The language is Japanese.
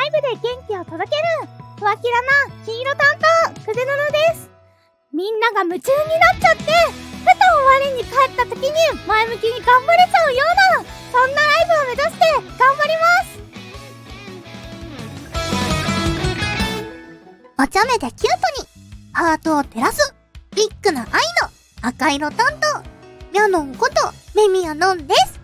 イブで元気を届けるふわきらな黄色担当くぜののです。みんなが夢中になっちゃって、ふと我に返った時に前向きに頑張れちゃうような、そんなライブを目指して頑張ります。お茶目でキュートにハートを照らすビッグな愛の赤色担当ミャノンことメミヤノンです。